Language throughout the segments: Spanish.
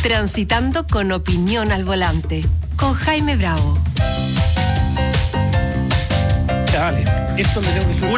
Transitando con opinión al volante, con Jaime Bravo. Vale, esto me tengo que subir.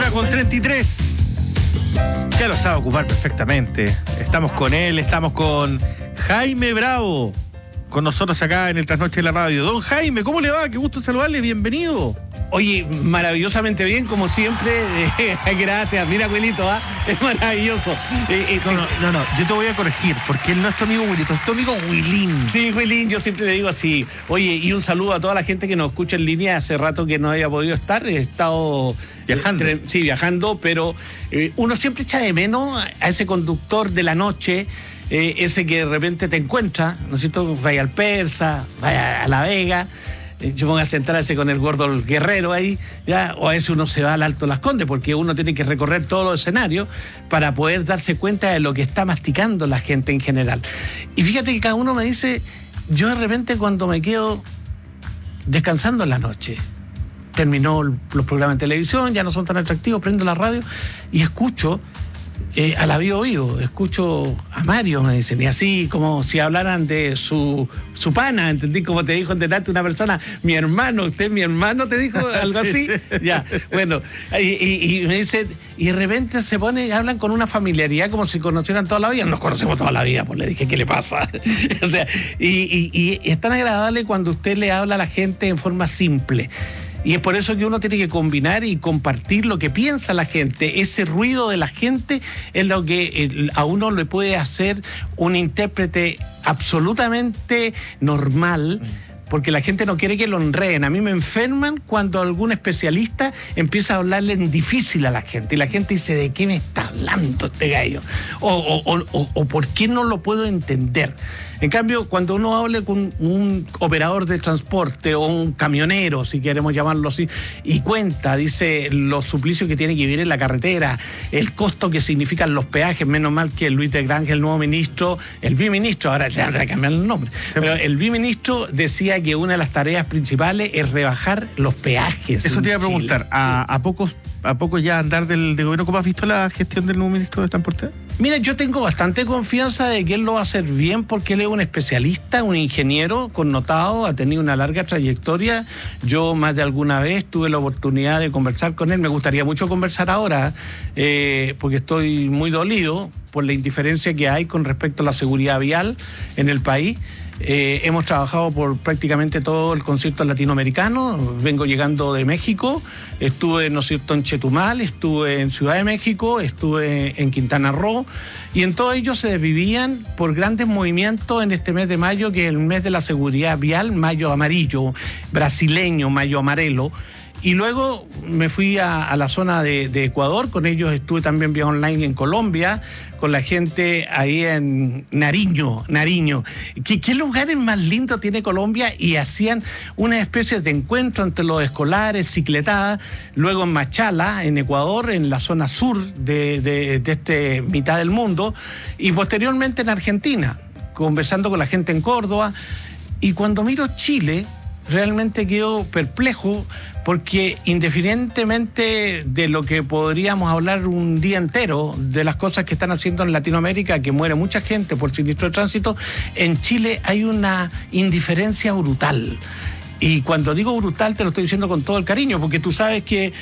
1:33. Ya lo sabe ocupar perfectamente. Estamos con él, estamos con Jaime Bravo, con nosotros acá en el Trasnoche de la Radio. Don Jaime, ¿cómo le va? Qué gusto saludarle, bienvenido. Oye, maravillosamente bien, como siempre. Gracias, mira, Wilito, es maravilloso. No, yo te voy a corregir, porque él no es tu amigo Wilito, es tu amigo Wilín. Sí, Wilín, yo siempre le digo así. Oye, y un saludo a toda la gente que nos escucha en línea. Hace rato que no había podido estar, he estado viajando. Viajando, pero uno siempre echa de menos a ese conductor de la noche, ese que de repente te encuentra, ¿no es cierto? Vaya al Persa, vaya a La Vega. Yo me voy a sentarse con el gordo el Guerrero ahí, ya, o a veces uno se va al Alto Las Condes, porque uno tiene que recorrer todos los escenarios para poder darse cuenta de lo que está masticando la gente en general. Y fíjate que cada uno me dice, yo de repente cuando me quedo descansando en la noche, terminó los programas de televisión, ya no son tan atractivos, prendo la radio y escucho a la Bio Bio, escucho a Mario, me dicen, y así como si hablaran de su pana, ¿entendí? Como te dijo delante una persona, mi hermano, usted mi hermano, te dijo algo así. Sí. Ya, bueno, y me dicen, y de repente se pone, hablan con una familiaridad como si conocieran toda la vida. Nos conocemos toda la vida, pues le dije, ¿qué le pasa? O sea, y es tan agradable cuando usted le habla a la gente en forma simple. Y es por eso que uno tiene que combinar y compartir lo que piensa la gente. Ese ruido de la gente es lo que a uno le puede hacer un intérprete absolutamente normal, porque la gente no quiere que lo enreden. A mí me enferman cuando algún especialista empieza a hablarle en difícil a la gente. Y la gente dice, ¿de qué me está hablando este gallo? O ¿por qué no lo puedo entender? En cambio, cuando uno hable con un operador de transporte o un camionero, si queremos llamarlo así, y cuenta, dice los suplicios que tiene que vivir en la carretera, el costo que significan los peajes, menos mal que Luis de Granja, el nuevo ministro, el biministro, ahora le han cambiado el nombre, pero el biministro decía que una de las tareas principales es rebajar los peajes. Eso te iba a preguntar, ¿a poco ya andar del gobierno? ¿Cómo has visto la gestión del nuevo ministro de Transporte? Mira, yo tengo bastante confianza de que él lo va a hacer bien porque él es un especialista, un ingeniero connotado, ha tenido una larga trayectoria. Yo más de alguna vez tuve la oportunidad de conversar con él. Me gustaría mucho conversar ahora porque estoy muy dolido por la indiferencia que hay con respecto a la seguridad vial en el país. Hemos trabajado por prácticamente todo el concierto latinoamericano. Vengo llegando de México, estuve, ¿no es cierto?, en Chetumal, estuve en Ciudad de México, estuve en Quintana Roo, y en todo ello se desvivían por grandes movimientos en este mes de mayo, que es el mes de la seguridad vial, mayo amarillo, brasileño, mayo amarelo. Y luego me fui a la zona de Ecuador, con ellos estuve también vía online en Colombia, con la gente ahí en Nariño. ¿Qué lugares más lindos tiene Colombia? Y hacían una especie de encuentro entre los escolares, cicletadas, luego en Machala, en Ecuador, en la zona sur de este mitad del mundo, y posteriormente en Argentina, conversando con la gente en Córdoba. Y cuando miro Chile, realmente quedo perplejo, porque independientemente de lo que podríamos hablar un día entero, de las cosas que están haciendo en Latinoamérica, que muere mucha gente por siniestro de tránsito, en Chile hay una indiferencia brutal. Y cuando digo brutal te lo estoy diciendo con todo el cariño, porque tú sabes que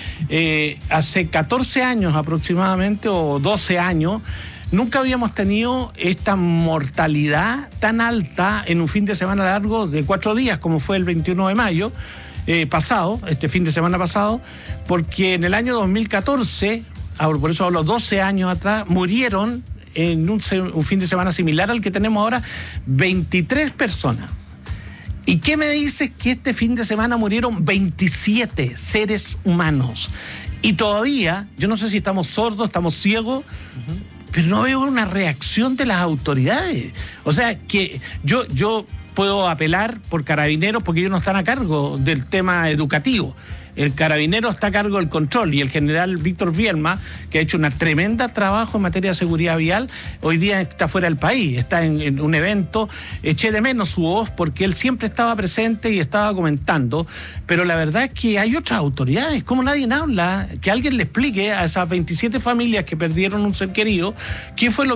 hace 14 años aproximadamente, o 12 años, nunca habíamos tenido esta mortalidad tan alta en un fin de semana largo de 4 días, como fue el 21 de mayo pasado, este fin de semana pasado, porque en el año 2014, por eso hablo 12 años atrás, murieron en un fin de semana similar al que tenemos ahora, 23 personas. ¿Y qué me dices que este fin de semana murieron 27 seres humanos? Y todavía, yo no sé si estamos sordos, estamos ciegos, pero no veo una reacción de las autoridades. O sea, que yo puedo apelar por Carabineros porque ellos no están a cargo del tema educativo. El Carabinero está a cargo del control, y el general Víctor Vielma, que ha hecho un tremendo trabajo en materia de seguridad vial, hoy día está fuera del país, está en un evento. Eché de menos su voz porque él siempre estaba presente y estaba comentando, pero la verdad es que hay otras autoridades, como nadie habla, que alguien le explique a esas 27 familias que perdieron un ser querido, qué fue lo